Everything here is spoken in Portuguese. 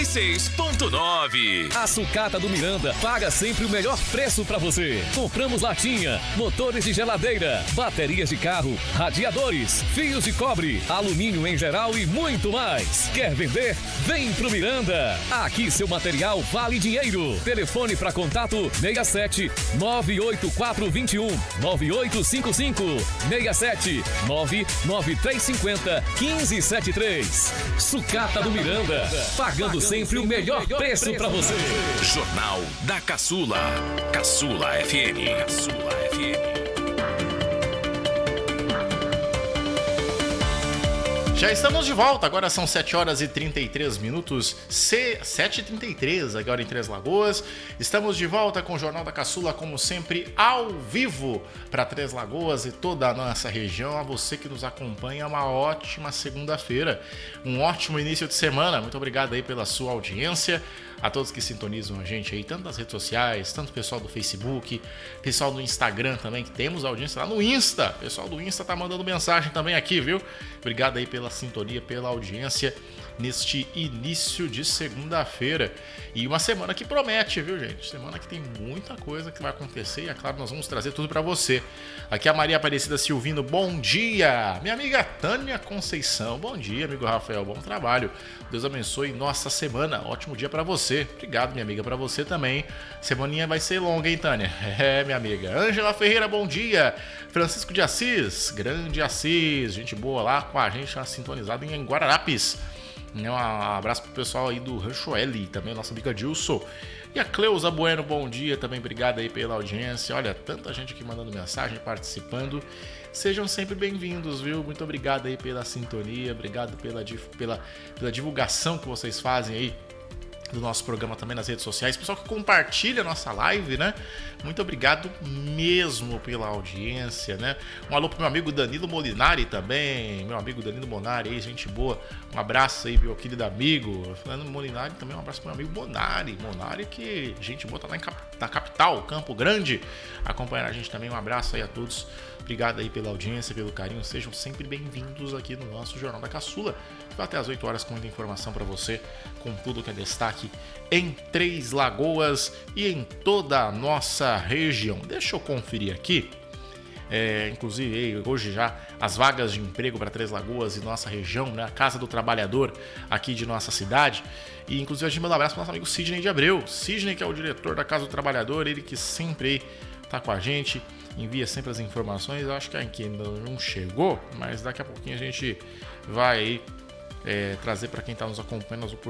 6.9. A Sucata do Miranda paga sempre o melhor preço para você. Compramos latinha, motores de geladeira, baterias de carro, radiadores, fios de cobre, alumínio em geral e muito mais. Quer vender? Vem pro Miranda. Aqui seu material vale dinheiro. Telefone para contato 67 98421 9855 67 99350 1573. Sucata do Miranda, pagando sempre o melhor preço para você. Jornal da Caçula. Caçula FM. Caçula FM. Já estamos de volta, agora são 7 horas e 33 minutos, 7h33 agora em Três Lagoas. Estamos de volta com o Jornal da Caçula, como sempre, ao vivo para Três Lagoas e toda a nossa região. A você que nos acompanha, uma ótima segunda-feira, um ótimo início de semana. Muito obrigado aí pela sua audiência. A todos que sintonizam a gente aí, tanto nas redes sociais, tanto o pessoal do Facebook, pessoal do Instagram também, que temos audiência lá no Insta. O pessoal do Insta tá mandando mensagem também aqui, viu? Obrigado aí pela sintonia, pela audiência neste início de segunda-feira. E uma semana que promete, viu, gente? Semana que tem muita coisa que vai acontecer e, é claro, nós vamos trazer tudo para você. Aqui é a Maria Aparecida Silvino, bom dia! Minha amiga Tânia Conceição, bom dia, amigo Rafael, bom trabalho. Deus abençoe nossa semana, ótimo dia para você. Obrigado, minha amiga, para você também. Semaninha vai ser longa, hein, Tânia? É, minha amiga. Ângela Ferreira, bom dia. Francisco de Assis, grande Assis, gente boa lá com a gente, sintonizado em Guararapes. Um abraço pro pessoal aí do Rancho L, também a nossa amiga Dilson. E a Cleusa Bueno, bom dia, também obrigado aí pela audiência. Olha, tanta gente aqui mandando mensagem, participando. Sejam sempre bem-vindos, viu? Muito obrigado aí pela sintonia, obrigado pela divulgação que vocês fazem aí do nosso programa também nas redes sociais. Pessoal que compartilha a nossa live, né? Muito obrigado mesmo pela audiência, né? Um alô pro meu amigo Danilo Molinari também. Meu amigo Danilo Monari aí, gente boa. Um abraço aí, meu querido amigo. Falando Molinari também, um abraço pro meu amigo Monari. Monari que, gente boa, tá lá na capital, Campo Grande, acompanhando a gente também. Um abraço aí a todos. Obrigado aí pela audiência, pelo carinho. Sejam sempre bem-vindos aqui no nosso Jornal da Caçula. Vai até às 8 horas com muita informação para você, com tudo que é destaque em Três Lagoas e em toda a nossa região. Deixa eu conferir aqui. Inclusive, hoje já as vagas de emprego para Três Lagoas e nossa região, né? A Casa do Trabalhador aqui de nossa cidade. E inclusive a gente manda um abraço para o nosso amigo Sidney de Abreu. Sidney, que é o diretor da Casa do Trabalhador, ele que sempre está com a gente, envia sempre as informações. Eu acho que aqui ainda não chegou, mas daqui a pouquinho a gente vai trazer para quem está nos acompanhando as oportunidades